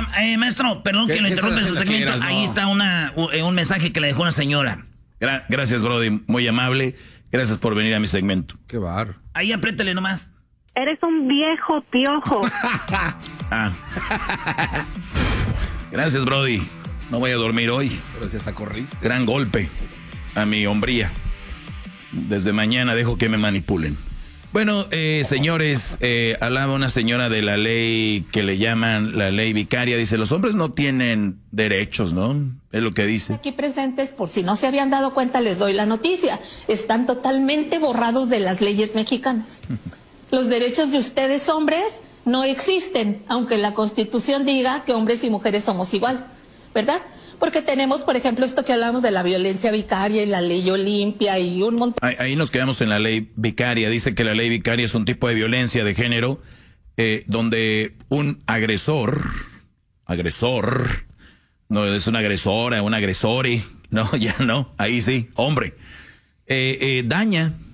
maestro, perdón que lo interrumpe su segmento. No. Ahí está un mensaje que le dejó una señora. Gracias, Brody, muy amable. Gracias por venir a mi segmento. Qué bar. Ahí apriétale nomás. Eres un viejo piojo. Gracias, Brody. No voy a dormir hoy. Pero si hasta corriste. Gran golpe a mi hombría. Desde mañana dejo que me manipulen. Bueno, señores, hablaba una señora de la ley que le llaman la ley vicaria. Dice, los hombres no tienen derechos, ¿no? Es lo que dice. Aquí presentes, por si no se habían dado cuenta, les doy la noticia. Están totalmente borrados de las leyes mexicanas. Los derechos de ustedes, hombres, no existen, aunque la Constitución diga que hombres y mujeres somos igual, ¿verdad? Porque tenemos, por ejemplo, esto que hablamos de la violencia vicaria y la ley Olimpia y un montón. Ahí nos quedamos en la ley vicaria. Dice que la ley vicaria es un tipo de violencia de género donde un agresor, no es una agresora, un agresore, no, ya no, ahí sí, hombre, daña